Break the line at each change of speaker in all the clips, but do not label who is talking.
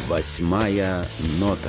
Восьмая нота.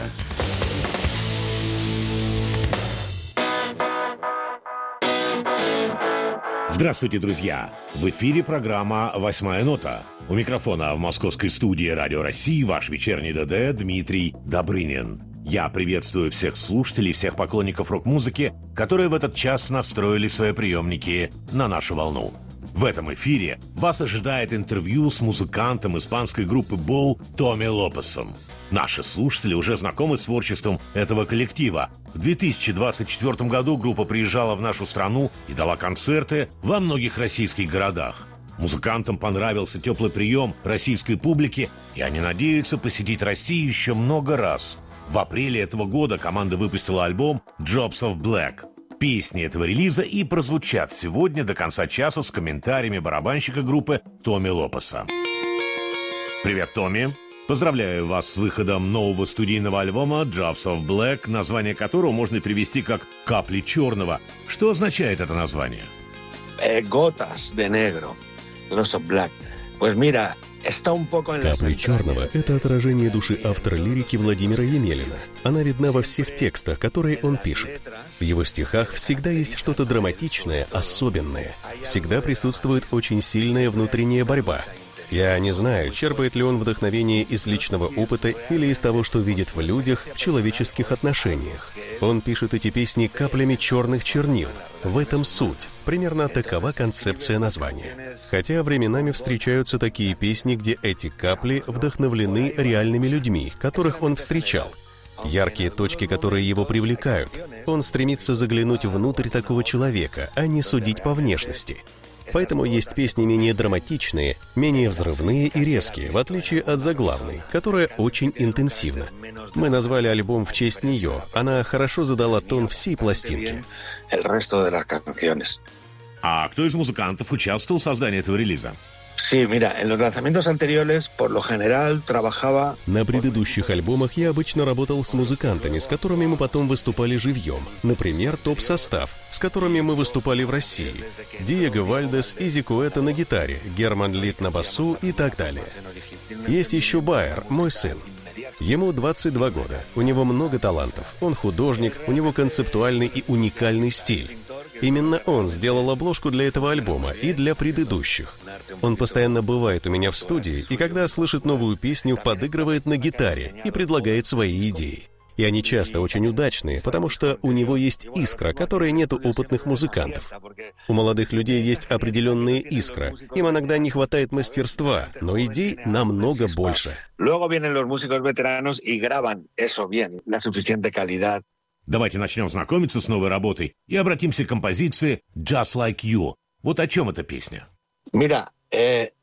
Здравствуйте, друзья! В эфире программа «Восьмая нота». У микрофона в московской студии «Радио России» ваш вечерний ДД Дмитрий Добрынин. Я приветствую всех слушателей, всех поклонников рок-музыки, которые в этот час настроили свои приемники на нашу волну. В этом эфире вас ожидает интервью с музыкантом испанской группы Bow Томми Лопесом. Наши слушатели уже знакомы с творчеством этого коллектива. В 2024 году группа приезжала в нашу страну и дала концерты во многих российских городах. Музыкантам понравился теплый прием российской публики, и они надеются посетить Россию еще много раз. В апреле этого года команда выпустила альбом «Drops of Black». Песни этого релиза и прозвучат сегодня до конца часа с комментариями барабанщика группы Томми Лопеса. Привет, Томми! Поздравляю вас с выходом нового студийного альбома «Drops of Black», название которого можно перевести как «Капли черного». Что означает это название?
Gotas de negro, Drops of Black. Pues mira, está un poco en
«Капли черного» — это отражение души автора лирики Владимира Емелина. Она видна во всех текстах, которые он пишет. В его стихах всегда есть что-то драматичное, особенное. Всегда присутствует очень сильная внутренняя борьба. Я не знаю, черпает ли он вдохновение из личного опыта или из того, что видит в людях, в человеческих отношениях. Он пишет эти песни каплями черных чернил. В этом суть. Примерно такова концепция названия. Хотя временами встречаются такие песни, где эти капли вдохновлены реальными людьми, которых он встречал. Яркие точки, которые его привлекают. Он стремится заглянуть внутрь такого человека, а не судить по внешности. Поэтому есть песни менее драматичные, менее взрывные и резкие, в отличие от заглавной, которая очень интенсивна. Мы назвали альбом в честь нее. Она хорошо задала тон всей пластинки.
А кто из музыкантов участвовал в создании этого релиза?
На предыдущих альбомах я обычно работал с музыкантами, с которыми мы потом выступали живьем. Например, топ-состав, с которыми мы выступали в России. Диего Вальдес, Изи Куэта на гитаре, Герман Лид на басу и так далее. Есть еще Байер, мой сын. Ему 22 года, у него много талантов, он художник, у него концептуальный и уникальный стиль. Именно он сделал обложку для этого альбома и для предыдущих. Он постоянно бывает у меня в студии, и когда слышит новую песню, подыгрывает на гитаре и предлагает свои идеи. И они часто очень удачные, потому что у него есть искра, которой нет у опытных музыкантов. У молодых людей есть определенная искра. Им иногда не хватает мастерства, но идей намного больше.
Давайте начнем знакомиться с новой работой и обратимся к композиции «Just Like You». Вот о чем эта песня?
Mira,